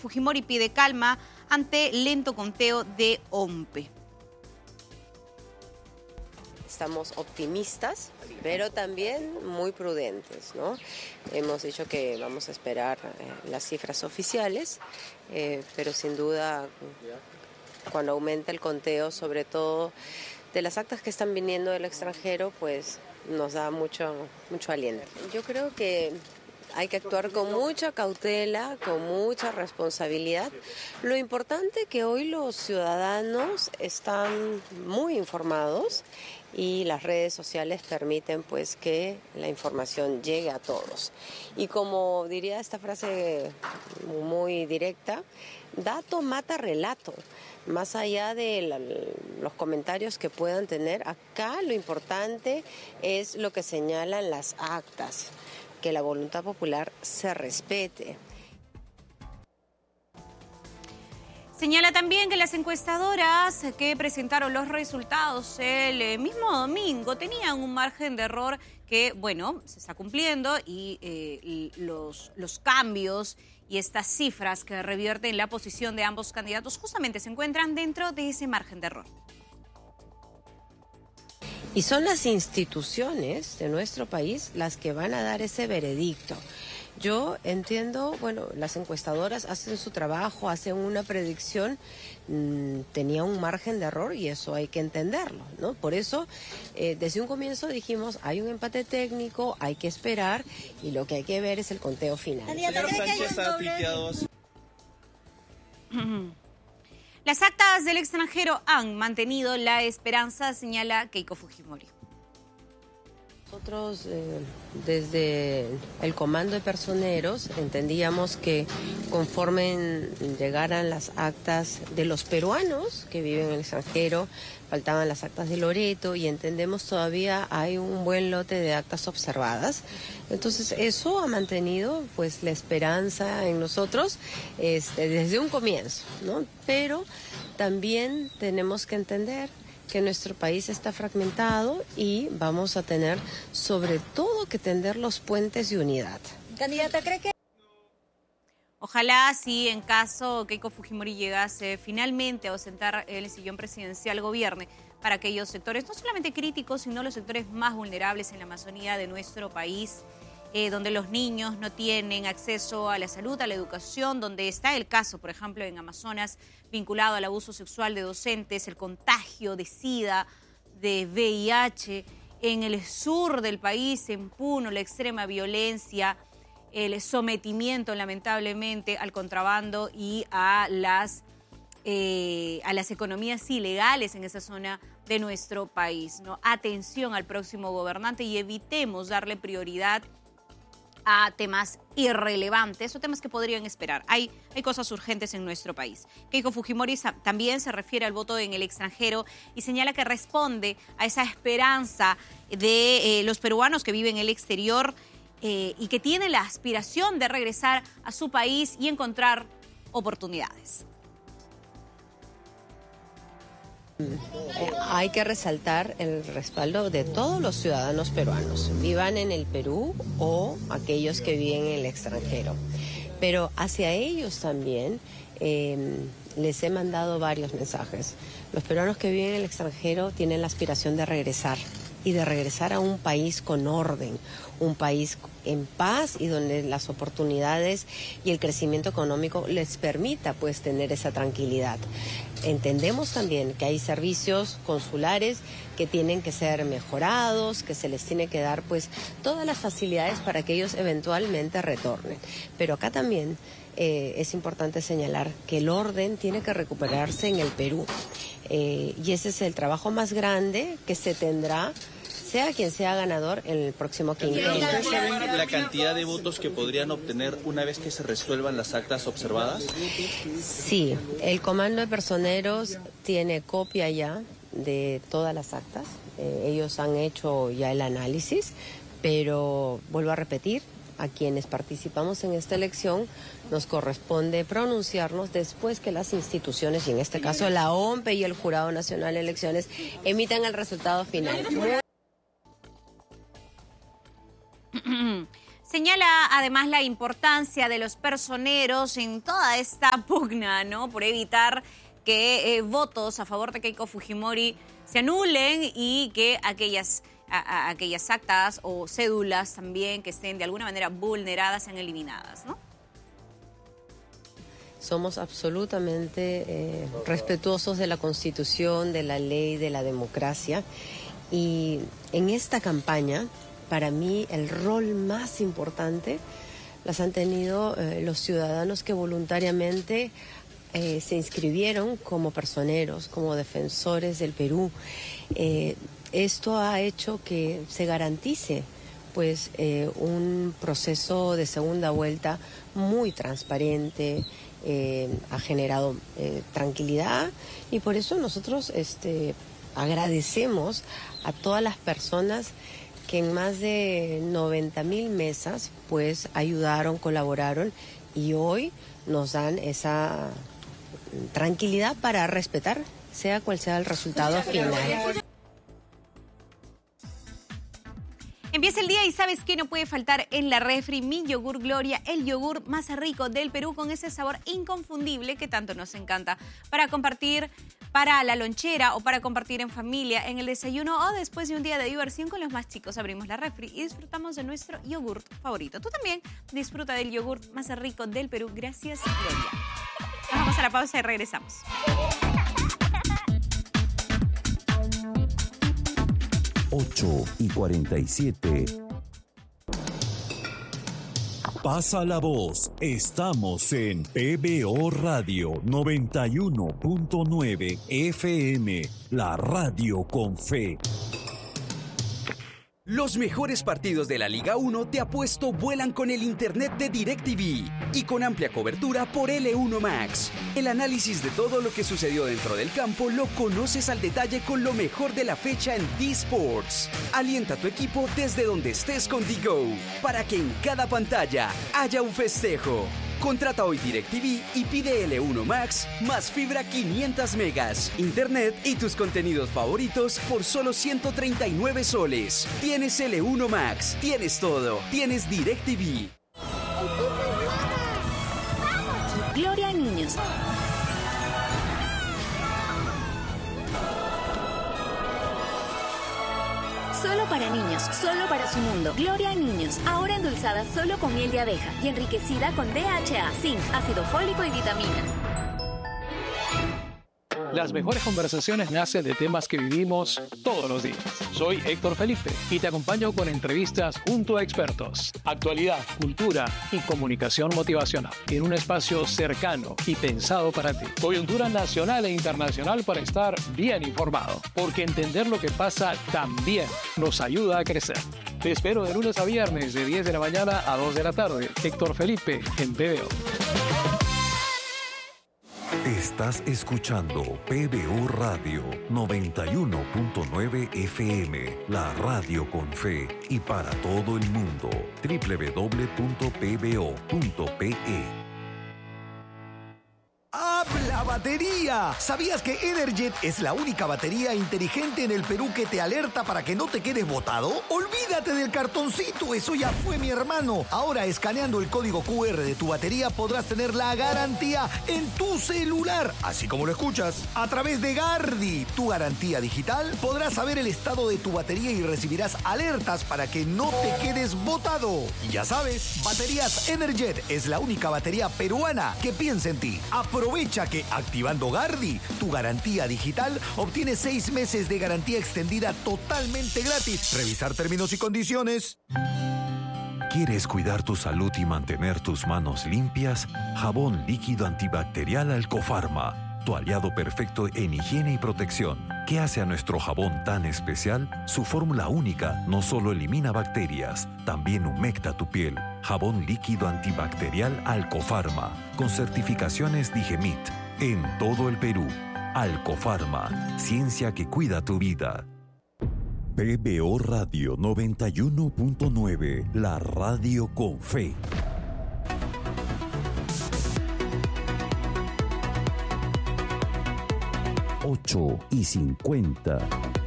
Fujimori pide calma ante lento conteo de OMPE. Estamos optimistas, pero también muy prudentes, ¿no? Hemos dicho que vamos a esperar las cifras oficiales, pero sin duda cuando aumenta el conteo, sobre todo de las actas que están viniendo del extranjero, pues nos da mucho aliento. Yo creo que hay que actuar con mucha cautela, con mucha responsabilidad. Lo importante es que hoy los ciudadanos están muy informados y las redes sociales permiten pues que la información llegue a todos. Y como diría esta frase muy directa, dato mata relato. Más allá de los comentarios que puedan tener, acá lo importante es lo que señalan las actas, que la voluntad popular se respete. Señala también que las encuestadoras que presentaron los resultados el mismo domingo tenían un margen de error que, bueno, se está cumpliendo y los cambios y estas cifras que revierten la posición de ambos candidatos justamente se encuentran dentro de ese margen de error. Y son las instituciones de nuestro país las que van a dar ese veredicto. Yo entiendo, bueno, las encuestadoras hacen su trabajo, hacen una predicción, tenía un margen de error y eso hay que entenderlo, ¿no? Por eso, desde un comienzo dijimos, hay un empate técnico, hay que esperar y lo que hay que ver es el conteo final. Señor Sánchez ha tuiteado. Las actas del extranjero han mantenido la esperanza, señala Keiko Fujimori. Nosotros desde el comando de personeros entendíamos que conforme llegaran las actas de los peruanos que viven en el extranjero, faltaban las actas de Loreto y entendemos todavía hay un buen lote de actas observadas. Entonces eso ha mantenido pues la esperanza en nosotros desde un comienzo, ¿no? Pero también tenemos que entender que nuestro país está fragmentado y vamos a tener sobre todo que tender los puentes de unidad. Candidata, ¿cree que...? Ojalá si en caso Keiko Fujimori llegase finalmente a ostentar el sillón presidencial gobierne para aquellos sectores, no solamente críticos, sino los sectores más vulnerables en la Amazonía de nuestro país, donde los niños no tienen acceso a la salud, a la educación, donde está el caso, por ejemplo, en Amazonas, vinculado al abuso sexual de docentes, el contagio de SIDA, de VIH, en el sur del país, en Puno, la extrema violencia, el sometimiento, lamentablemente, al contrabando y a las economías ilegales en esa zona de nuestro país, ¿no? Atención al próximo gobernante y evitemos darle prioridad a temas irrelevantes o temas que podrían esperar. Hay cosas urgentes en nuestro país. Keiko Fujimori también se refiere al voto en el extranjero y señala que responde a esa esperanza de los peruanos que viven en el exterior y que tienen la aspiración de regresar a su país y encontrar oportunidades. Hay que resaltar el respaldo de todos los ciudadanos peruanos, vivan en el Perú o aquellos que viven en el extranjero. Pero hacia ellos también les he mandado varios mensajes. Los peruanos que viven en el extranjero tienen la aspiración de regresar y de regresar a un país con orden, un país en paz y donde las oportunidades y el crecimiento económico les permita pues tener esa tranquilidad. Entendemos también que hay servicios consulares que tienen que ser mejorados, que se les tiene que dar pues todas las facilidades para que ellos eventualmente retornen. Pero acá también es importante señalar que el orden tiene que recuperarse en el Perú. Y ese es el trabajo más grande que se tendrá, sea quien sea ganador en el próximo quinquenio. ¿Ustedes saben la cantidad de votos que podrían obtener una vez que se resuelvan las actas observadas? Sí, el comando de personeros tiene copia ya de todas las actas. Ellos han hecho ya el análisis, pero vuelvo a repetir, a quienes participamos en esta elección nos corresponde pronunciarnos después que las instituciones, y en este caso la OMPE y el Jurado Nacional de Elecciones, emitan el resultado final. Señala además la importancia de los personeros en toda esta pugna, ¿no? Por evitar que votos a favor de Keiko Fujimori se anulen y que aquellas actas o cédulas también que estén de alguna manera vulneradas sean eliminadas, ¿no? Somos absolutamente respetuosos de la Constitución, de la ley, de la democracia. Y en esta campaña, para mí, el rol más importante las han tenido los ciudadanos que voluntariamente se inscribieron como personeros, como defensores del Perú. Esto ha hecho que se garantice pues un proceso de segunda vuelta muy transparente, ha generado tranquilidad, y por eso nosotros agradecemos a todas las personas que en más de 90,000 mesas pues ayudaron, colaboraron, y hoy nos dan esa tranquilidad para respetar sea cual sea el resultado final. Empieza el día y ¿sabes qué no puede faltar en la refri? Mi yogur Gloria, el yogur más rico del Perú, con ese sabor inconfundible que tanto nos encanta. Para compartir para la lonchera o para compartir en familia, en el desayuno o después de un día de diversión con los más chicos. Abrimos la refri y disfrutamos de nuestro yogur favorito. Tú también disfruta del yogur más rico del Perú. Gracias, Gloria. Nos vamos a la pausa y regresamos. 8:47. Pasa la voz. Estamos en PBO Radio 91.9 FM, la radio con fe. Los mejores partidos de la Liga 1 de Apuesto vuelan con el internet de DirecTV y con amplia cobertura por L1 Max. El análisis de todo lo que sucedió dentro del campo lo conoces al detalle con lo mejor de la fecha en D-Sports. Alienta a tu equipo desde donde estés con D-Go para que en cada pantalla haya un festejo. Contrata hoy DirecTV y pide L1 Max más fibra 500 megas, internet y tus contenidos favoritos por solo 139 soles. Tienes L1 Max, tienes todo, tienes DirecTV. Gloria Niños. Solo para niños, solo para su mundo. Gloria Niños, ahora endulzada solo con miel de abeja y enriquecida con DHA, zinc, ácido fólico y vitaminas. Las mejores conversaciones nacen de temas que vivimos todos los días. Soy Héctor Felipe y te acompaño con entrevistas junto a expertos, actualidad, cultura y comunicación motivacional en un espacio cercano y pensado para ti. Coyuntura nacional e internacional para estar bien informado, porque entender lo que pasa también nos ayuda a crecer. Te espero de lunes a viernes de 10 de la mañana a 2 de la tarde. Héctor Felipe en PBO. Estás escuchando PBO Radio 91.9 FM, la radio con fe y para todo el mundo. www.pbo.pe. ¡Habla batería! ¿Sabías que Energet es la única batería inteligente en el Perú que te alerta para que no te quedes botado? ¡Olvídate del cartoncito! ¡Eso ya fue, mi hermano! Ahora, escaneando el código QR de tu batería, podrás tener la garantía en tu celular, así como lo escuchas. A través de Gardi, tu garantía digital, podrás saber el estado de tu batería y recibirás alertas para que no te quedes botado. Y ya sabes, Baterías Energet es la única batería peruana que piensa en ti. Aprovecha que activando Gardi, tu garantía digital, obtienes 6 meses de garantía extendida totalmente gratis. Revisar términos y condiciones. ¿Quieres cuidar tu salud y mantener tus manos limpias? Jabón líquido antibacterial Alcofarma, tu aliado perfecto en higiene y protección. ¿Qué hace a nuestro jabón tan especial? Su fórmula única no solo elimina bacterias, también humecta tu piel. Jabón líquido antibacterial Alcofarma, con certificaciones Digemit, en todo el Perú. Alcofarma, ciencia que cuida tu vida. PBO Radio 91.9, la radio con fe. 8:50.